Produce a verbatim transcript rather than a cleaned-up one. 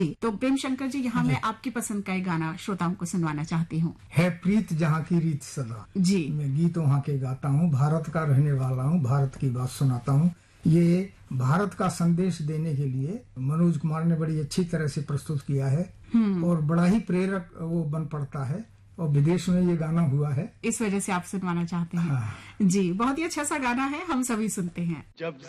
तो प्रेम शंकर जी, यहाँ मैं आपकी पसंद का एक गाना श्रोताओं को सुनवाना चाहती हूँ। है प्रीत जहाँ की रीत सदा जी। मैं गीत वहाँ के गाता हूँ, भारत का रहने वाला हूँ, भारत की बात सुनाता हूँ। ये भारत का संदेश देने के लिए मनोज कुमार ने बड़ी अच्छी तरह से प्रस्तुत किया है और बड़ा ही प्रेरक वो बन पड़ता है और विदेश में ये गाना हुआ है, इस वजह से आप सुनवाना चाहते हैं। हाँ। जी, बहुत ही अच्छा सा गाना है, हम सभी सुनते हैं। जब